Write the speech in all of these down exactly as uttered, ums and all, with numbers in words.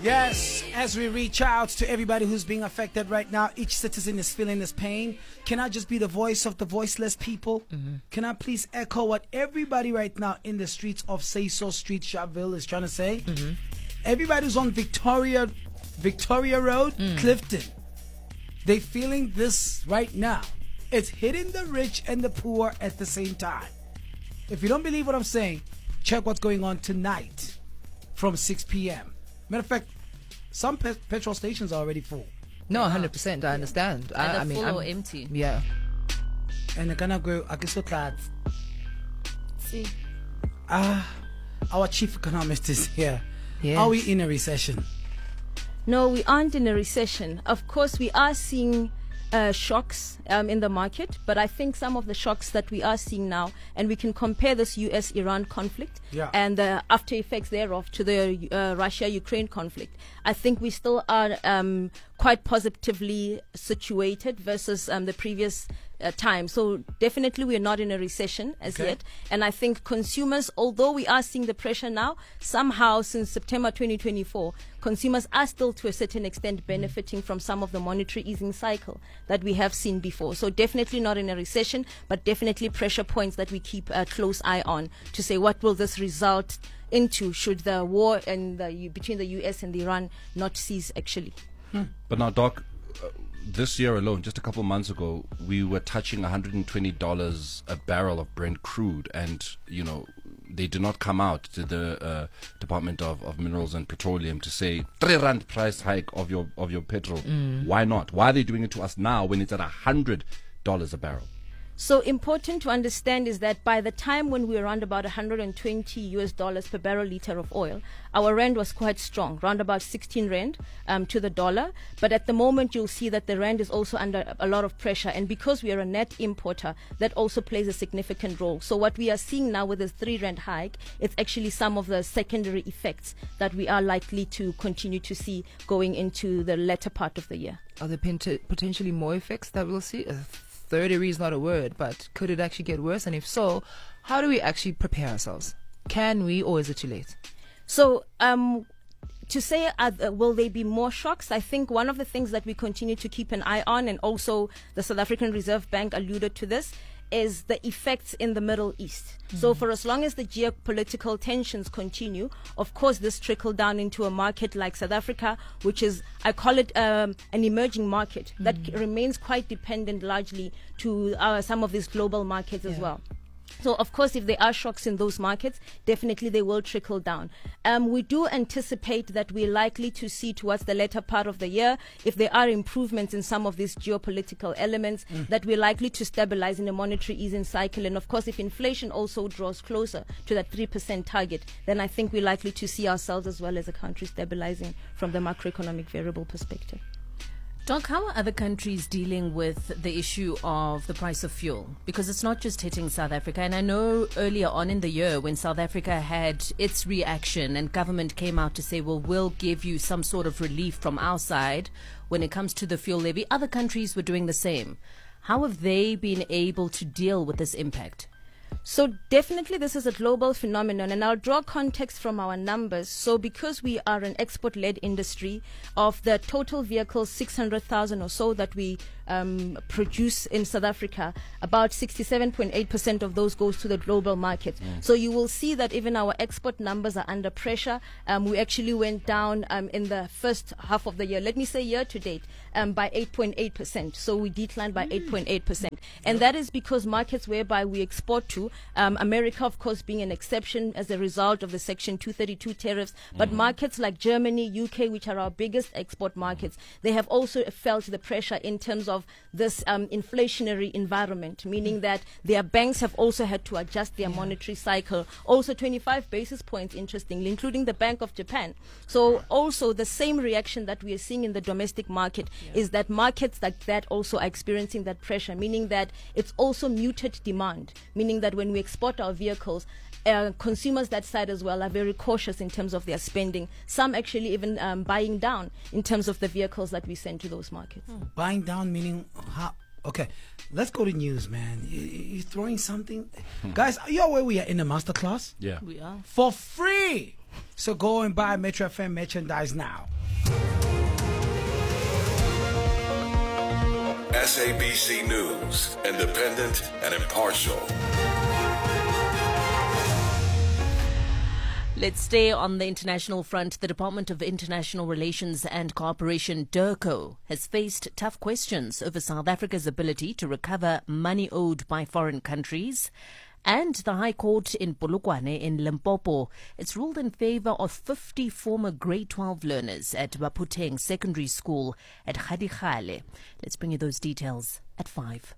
Yes, as we reach out to everybody who's being affected right now, each citizen is feeling this pain. Can I just be the voice of the voiceless people? Mm-hmm. Can I please echo what everybody right now in the streets of Sayso Street, Sharpeville is trying to say? Mm-hmm. Everybody who's on Victoria, Victoria Road, mm. Clifton, they feeling this right now. It's hitting the rich and the poor at the same time. If you don't believe what I'm saying, check what's going on tonight from six p.m. Matter of fact, some pe- petrol stations are already full. No, one hundred percent. I understand. And I, I mean, full I'm, or empty. Yeah. And they're gonna go. I guess that. See. Ah, uh, our chief economist is here. Yes. Are we in a recession? No, we aren't in a recession. Of course, we are seeing uh, shocks um, in the market, but I think some of the shocks that we are seeing now, and we can compare this U S Iran conflict yeah. and the after effects thereof to the uh, Russia-Ukraine conflict. I think we still are um, quite positively situated versus um, the previous uh, time. So definitely we are not in a recession as okay. yet. And I think consumers, although we are seeing the pressure now, somehow since September twenty twenty-four, consumers are still to a certain extent benefiting from some of the monetary easing cycle that we have seen before. So definitely not in a recession, but definitely pressure points that we keep a close eye on to say what will this result into should the war and the, between the U S and Iran not cease actually. Hmm. But now, Doc, uh, this year alone, just a couple months ago, we were touching one hundred twenty dollars a barrel of Brent crude, and you know they did not come out to the uh, Department of, of Minerals and Petroleum to say three rand price hike of your of your petrol. Mm. Why not? Why are they doing it to us now when it's at one hundred dollars a barrel? So important to understand is that by the time when we were around about one hundred twenty U S dollars per barrel liter of oil, our rand was quite strong, around about sixteen rand um, to the dollar. But at the moment, you'll see that the rand is also under a lot of pressure. And because we are a net importer, that also plays a significant role. So what we are seeing now with this three rand hike, it's actually some of the secondary effects that we are likely to continue to see going into the latter part of the year. Are there pent- potentially more effects that we'll see? Uh, thirty is not a word, but could it actually get worse? And if so, how do we actually prepare ourselves? Can we, or is it too late? So, um, to say, uh, will there be more shocks? I think one of the things that we continue to keep an eye on, and also the South African Reserve Bank alluded to this, is the effects in the Middle East. Mm-hmm. So for as long as the geopolitical tensions continue, of course, this trickle down into a market like South Africa, which is, I call it um, an emerging market mm-hmm. that c- remains quite dependent largely to uh, some of these global markets yeah. as well. So, of course, if there are shocks in those markets, definitely they will trickle down. Um, we do anticipate that we're likely to see towards the latter part of the year, if there are improvements in some of these geopolitical elements, mm. that we're likely to stabilize in a monetary easing cycle. And, of course, if inflation also draws closer to that three percent target, then I think we're likely to see ourselves as well as a country stabilizing from the macroeconomic variable perspective. Doc, how are other countries dealing with the issue of the price of fuel? Because it's not just hitting South Africa. And I know earlier on in the year when South Africa had its reaction and government came out to say, well, we'll give you some sort of relief from our side when it comes to the fuel levy, other countries were doing the same. How have they been able to deal with this impact? So definitely this is a global phenomenon, and I'll draw context from our numbers. So because we are an export-led industry, of the total vehicles, six hundred thousand or so that we um, produce in South Africa, about sixty-seven point eight percent of those goes to the global market. Mm. So you will see that even our export numbers are under pressure. Um, we actually went down um, in the first half of the year, let me say year to date, um, by eight point eight percent. So we declined by mm. eight point eight percent. And that is because markets whereby we export to, Um, America, of course, being an exception as a result of the Section two thirty-two tariffs. But mm. markets like Germany, U K, which are our biggest export markets, they have also felt the pressure in terms of this um, inflationary environment, meaning that their banks have also had to adjust their yeah. monetary cycle. Also twenty-five basis points, interestingly, including the Bank of Japan. So also the same reaction that we are seeing in the domestic market yeah. is that markets like that also are experiencing that pressure, meaning that it's also muted demand, meaning that when we export our vehicles, uh, consumers that side as well are very cautious in terms of their spending. Some actually even um, buying down in terms of the vehicles that we send to those markets. Hmm. Buying down meaning how? Okay, let's go to news, man. You, you throwing something? Hmm. Guys, are you aware we are in a masterclass? Yeah. We are. For free. So go and buy Metro F M merchandise now. S A B C News, independent and impartial. Let's stay on the international front. The Department of International Relations and Cooperation, DIRCO, has faced tough questions over South Africa's ability to recover money owed by foreign countries. And the High Court in Polokwane in Limpopo, it's ruled in favor of fifty former grade twelve learners at Baputeng Secondary School at Khadikhale. Let's bring you those details at five.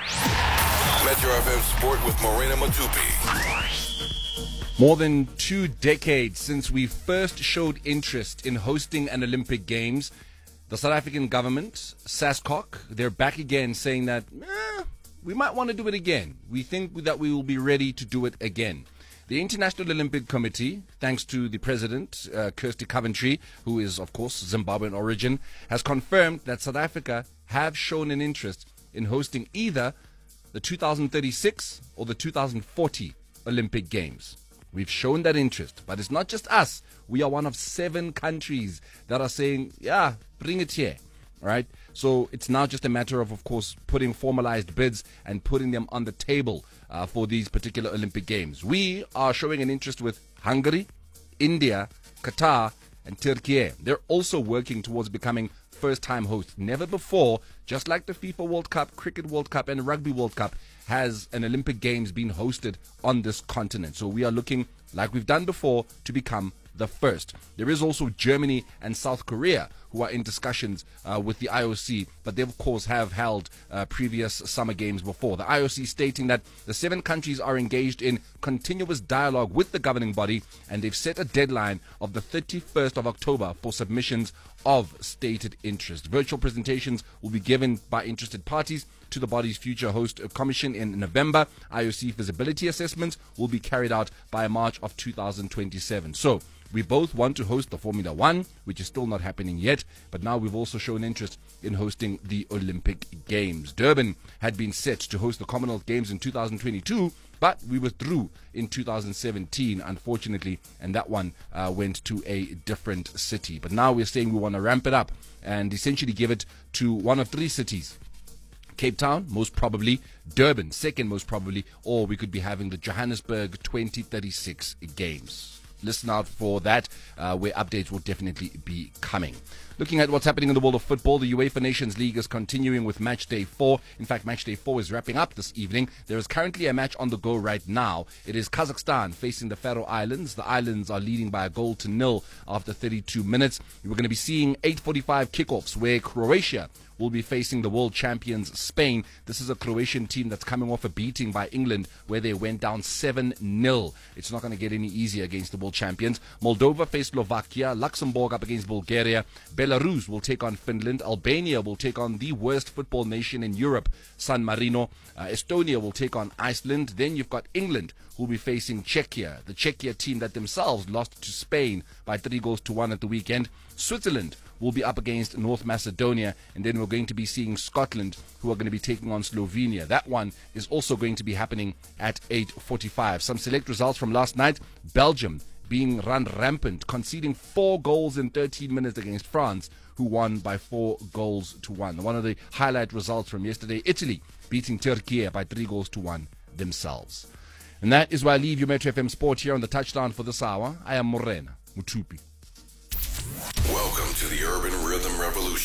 Metro F M Sport with Morena Matupi. More than two decades since we first showed interest in hosting an Olympic Games, the South African government, SASCOC, they're back again saying that eh, we might want to do it again. We think that we will be ready to do it again. The International Olympic Committee, thanks to the president, uh, Kirsty Coventry, who is, of course, Zimbabwean origin, has confirmed that South Africa have shown an interest in hosting either the two thousand thirty-six or the two thousand forty Olympic Games. We've shown that interest, but it's not just us. We are one of seven countries that are saying, yeah, bring it here. All right. So it's now just a matter of, of course, putting formalized bids and putting them on the table uh, for these particular Olympic Games. We are showing an interest with Hungary, India, Qatar, and Turkey. They're also working towards becoming first-time hosts. Never before, just like the FIFA World Cup, Cricket World Cup, and Rugby World Cup, has an Olympic Games been hosted on this continent. So we are looking, like we've done before, to become the first. There is also Germany and South Korea who are in discussions uh, with the I O C, but they of course have held uh, previous summer games before. The I O C stating that the seven countries are engaged in continuous dialogue with the governing body, and they've set a deadline of the thirty-first of October for submissions of stated interest. Virtual presentations will be given by interested parties to the body's future host commission in November. I O C feasibility assessments will be carried out by March of two thousand twenty-seven. So we both want to host the Formula One, which is still not happening yet, but now we've also shown interest in hosting the Olympic Games. Durban had been set to host the Commonwealth Games in two thousand twenty-two, but we withdrew in two thousand seventeen, unfortunately, and that one uh, went to a different city. But now we're saying we want to ramp it up and essentially give it to one of three cities. Cape Town, most probably, Durban, second most probably, or we could be having the Johannesburg twenty thirty-six Games. Listen out for that, uh, where updates will definitely be coming. Looking at what's happening in the world of football, the UEFA Nations League is continuing with match day four. In fact, match day four is wrapping up this evening. There is currently a match on the go right now. It is Kazakhstan facing the Faroe Islands. The islands are leading by a goal to nil after thirty-two minutes. We're going to be seeing eight forty-five kickoffs where Croatia will be facing the world champions Spain. This is a Croatian team that's coming off a beating by England where they went down seven nil. It's not going to get any easier against the world champions. Moldova face Slovakia, Luxembourg up against Bulgaria, Belarus will take on Finland, Albania will take on the worst football nation in Europe, San Marino, uh, Estonia will take on Iceland. Then you've got England who will be facing Czechia, the Czechia team that themselves lost to Spain by three goals to one at the weekend. Switzerland will be up against North Macedonia, and then we're going to be seeing Scotland, who are going to be taking on Slovenia. That one is also going to be happening at eight forty-five. Some select results from last night. Belgium being run rampant, conceding four goals in thirteen minutes against France, who won by four goals to one. One of the highlight results from yesterday, Italy beating Turkey by three goals to one themselves. And that is why I leave you Metro F M Sport here on the touchdown for this hour. I am Morena Matupi. Welcome to the Urban Rhythm Revolution.